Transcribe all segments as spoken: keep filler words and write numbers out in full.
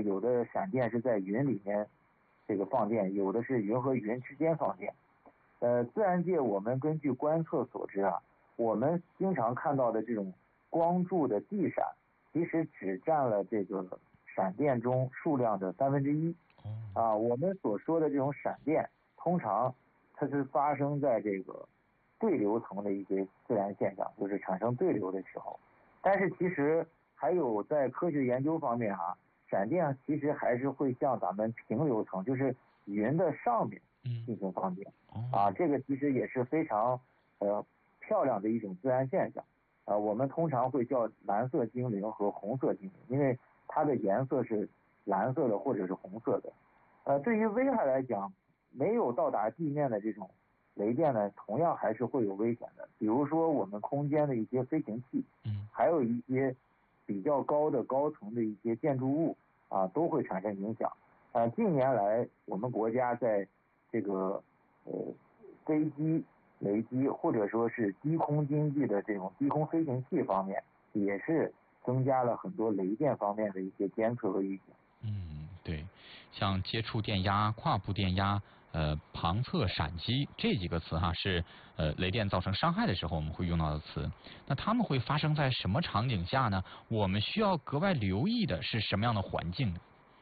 有的闪电是在云里面这个放电，有的是云和云之间放电。呃，自然界我们根据观测所知啊，我们经常看到的这种光柱的地闪，其实只占了这个闪电中数量的三分之一。啊，我们所说的这种闪电，通常它是发生在这个对流层的一些自然现象，就是产生对流的时候。但是其实还有在科学研究方面啊，闪电其实还是会向咱们平流层，就是云的上面进行放电。啊，这个其实也是非常呃漂亮的一种自然现象。啊，我们通常会叫蓝色精灵和红色精灵，因为它的颜色是蓝色的或者是红色的。呃，对于危害来讲，没有到达地面的这种雷电呢，同样还是会有危险的。比如说我们空间的一些飞行器，嗯，还有一些比较高的高层的一些建筑物啊，都会产生影响。呃，近年来我们国家在这个呃飞机、雷击或者说是低空经济的这种低空飞行器方面，也是增加了很多雷电方面的一些监测和预警。 嗯，对，像接触电压、跨步电压、呃旁侧闪击这几个词哈，是呃雷电造成伤害的时候我们会用到的词。那它们会发生在什么场景下呢？我们需要格外留意的是什么样的环境呢？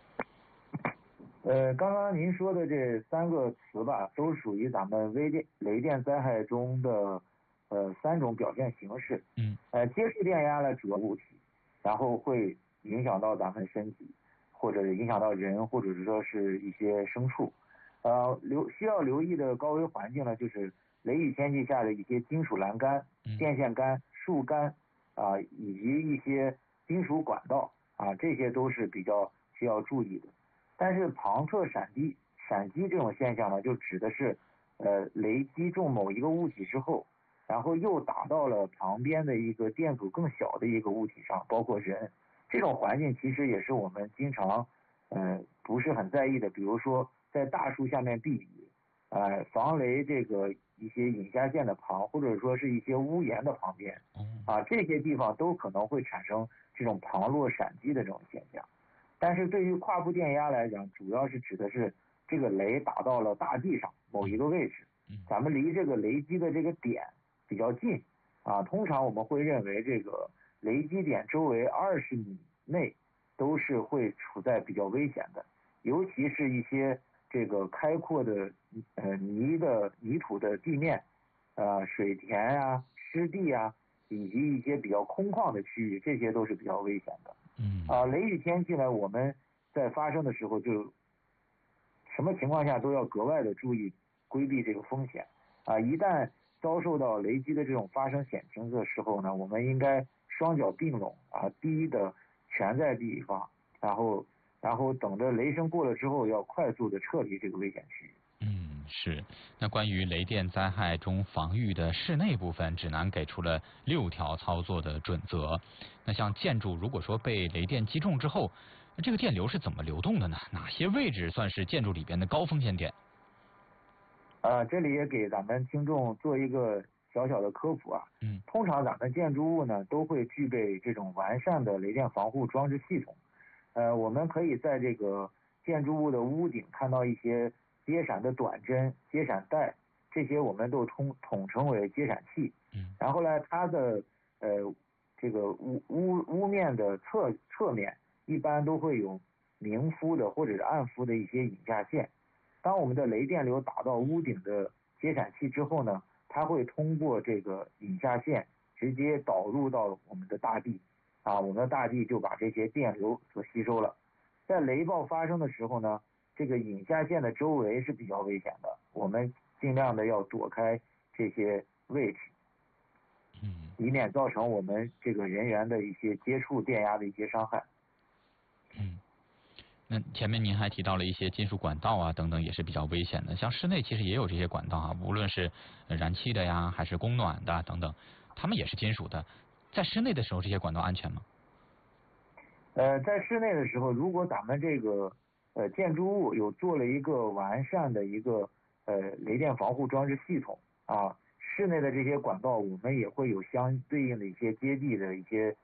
呃，刚刚您说的这三个词吧，都属于咱们微电雷电灾害中的呃三种表现形式。 嗯。 呃，接触电压呢，主要物体，然后会影响到咱们身体，或者影响到人，或者是说是一些牲畜。呃，留需要留意的高危环境呢，就是雷雨天气下的一些金属栏杆、电线杆、树干啊、以及一些金属管道啊，这些都是比较需要注意的。但是旁侧闪击、闪击这种现象呢，就指的是，呃，雷击中某一个物体之后，然后又打到了旁边的一个电阻更小的一个物体上，包括人。这种环境其实也是我们经常，呃，不是很在意的。比如说在大树下面避雨，呃，防雷这个一些引下线的旁，或者说是一些屋檐的旁边，啊，这些地方都可能会产生这种旁落闪击的这种现象。但是对于跨步电压来讲，主要是指的是这个雷打到了大地上某一个位置，咱们离这个雷击的这个点比较近啊，通常我们会认为这个雷击点周围二十米内都是会处在比较危险的，尤其是一些这个开阔的呃泥的泥土的地面，呃水田啊、湿地啊，以及一些比较空旷的区域，这些都是比较危险的。 嗯啊，雷雨天气呢，我们在发生的时候就什么情况下都要格外的注意规避这个风险啊！一旦遭受到雷击的这种发生险情的时候呢，我们应该双脚并拢啊，低的全在地方，然后然后等着雷声过了之后，要快速的撤离这个危险区域。 嗯，是。那关于雷电灾害中防御的室内部分，指南给出了六条操作的准则。那像建筑如果说被雷电击中之后，这个电流是怎么流动的呢？哪些位置算是建筑里边的高风险点？ 啊，这里也给咱们听众做一个小小的科普啊。 嗯。 通常咱们建筑物呢都会具备这种完善的雷电防护装置系统。呃，我们可以在这个建筑物的屋顶看到一些接闪的短针、接闪带，这些我们都统统称为接闪器。 嗯。 然后呢，它的呃这个屋屋屋面的侧侧面一般都会有明敷的或者是暗敷的一些引下线。当我们的雷电流打到屋顶的接闪器之后呢，它会通过这个引下线直接导入到我们的大地啊，我们的大地就把这些电流所吸收了。在雷暴发生的时候呢，这个引下线的周围是比较危险的，我们尽量的要躲开这些位置， 嗯， 以免造成我们这个人员的一些接触电压的一些伤害。 嗯，那前面您还提到了一些金属管道啊等等，也是比较危险的。像室内其实也有这些管道啊，无论是燃气的呀，还是供暖的等等，它们也是金属的。在室内的时候，这些管道安全吗？ 呃，在室内的时候，如果咱们这个呃建筑物有做了一个完善的一个呃雷电防护装置系统啊，室内的这些管道我们也会有相对应的一些接地的一些